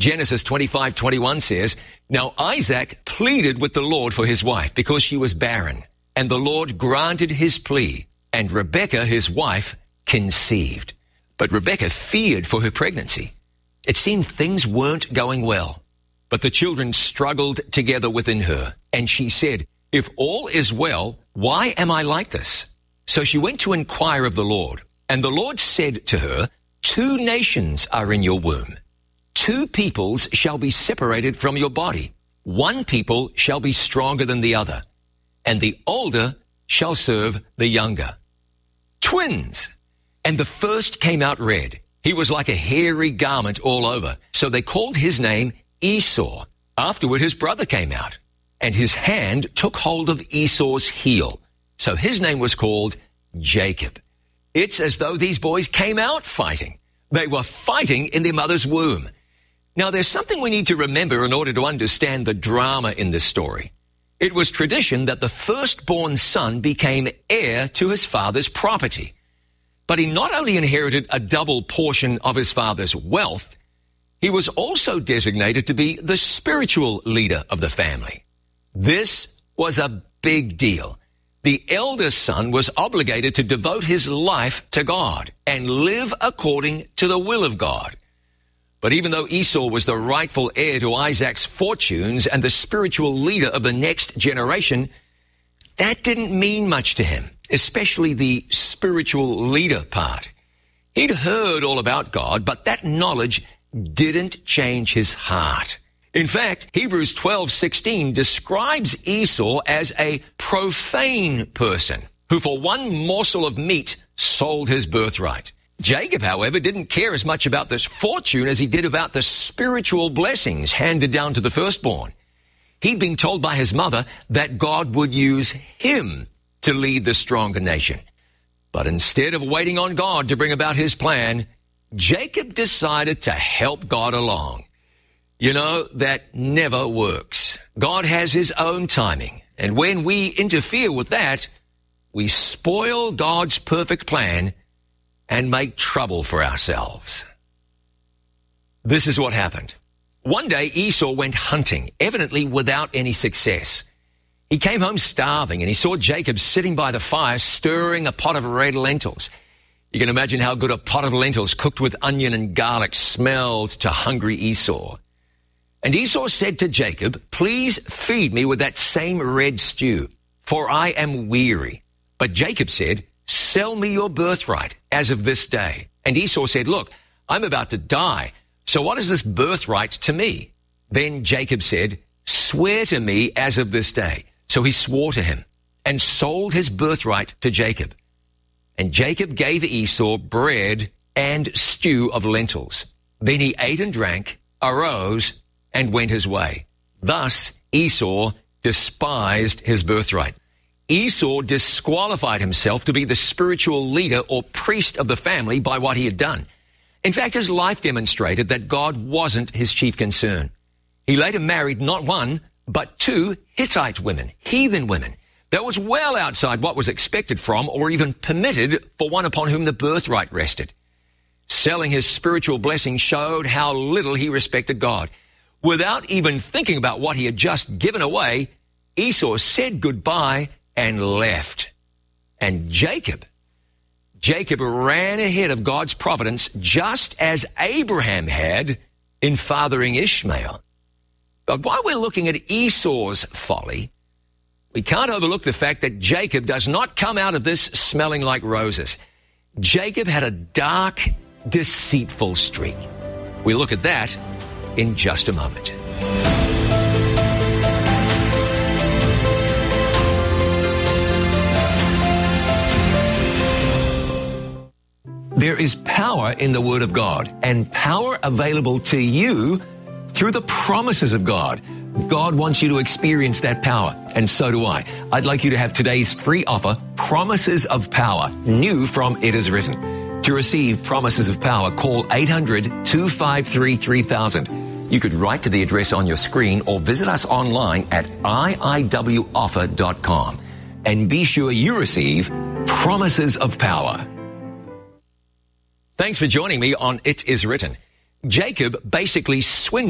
Genesis 25:21 says, "Now Isaac pleaded with the Lord for his wife because she was barren, and the Lord granted his plea, and Rebekah, his wife, conceived." But Rebekah feared for her pregnancy. It seemed things weren't going well. But the children struggled together within her, and she said, "If all is well, why am I like this?" So she went to inquire of the Lord, and the Lord said to her, "Two nations are in your womb. Two peoples shall be separated from your body. One people shall be stronger than the other, and the older shall serve the younger." Twins! And the first came out red. He was like a hairy garment all over. So they called his name Esau. Afterward, his brother came out, and his hand took hold of Esau's heel. So his name was called Jacob. It's as though these boys came out fighting. They were fighting in their mother's womb. Now, there's something we need to remember in order to understand the drama in this story. It was tradition that the firstborn son became heir to his father's property. But he not only inherited a double portion of his father's wealth, he was also designated to be the spiritual leader of the family. This was a big deal. The eldest son was obligated to devote his life to God and live according to the will of God. But even though Esau was the rightful heir to Isaac's fortunes and the spiritual leader of the next generation, that didn't mean much to him, especially the spiritual leader part. He'd heard all about God, but that knowledge didn't change his heart. In fact, Hebrews 12:16 describes Esau as a profane person who for one morsel of meat sold his birthright. Jacob, however, didn't care as much about this fortune as he did about the spiritual blessings handed down to the firstborn. He'd been told by his mother that God would use him to lead the stronger nation. But instead of waiting on God to bring about his plan, Jacob decided to help God along. You know, that never works. God has his own timing, and when we interfere with that, we spoil God's perfect plan and make trouble for ourselves. This is what happened. One day, Esau went hunting, evidently without any success. He came home starving, and he saw Jacob sitting by the fire stirring a pot of red lentils. You can imagine how good a pot of lentils cooked with onion and garlic smelled to hungry Esau. And Esau said to Jacob, "Please feed me with that same red stew, for I am weary." But Jacob said, "Sell me your birthright as of this day." And Esau said, "Look, I'm about to die, so what is this birthright to me?" Then Jacob said, "Swear to me as of this day." So he swore to him and sold his birthright to Jacob. And Jacob gave Esau bread and stew of lentils. Then he ate and drank, arose, and went his way. Thus Esau despised his birthright. Esau disqualified himself to be the spiritual leader or priest of the family by what he had done. In fact, his life demonstrated that God wasn't his chief concern. He later married not one, but two Hittite women, heathen women. That was well outside what was expected from or even permitted for one upon whom the birthright rested. Selling his spiritual blessing showed how little he respected God. Without even thinking about what he had just given away, Esau said goodbye and left. And Jacob ran ahead of God's providence just as Abraham had in fathering Ishmael. But while we're looking at Esau's folly, we can't overlook the fact that Jacob does not come out of this smelling like roses. Jacob had a dark, deceitful streak. We'll look at that in just a moment. There is power in the Word of God, and power available to you through the promises of God. God wants you to experience that power, and so do I. I'd like you to have today's free offer, Promises of Power, new from It Is Written. To receive Promises of Power, call 800-253-3000. You could write to the address on your screen or visit us online at iiwoffer.com. And be sure you receive Promises of Power. Thanks for joining me on It Is Written. Jacob basically swindled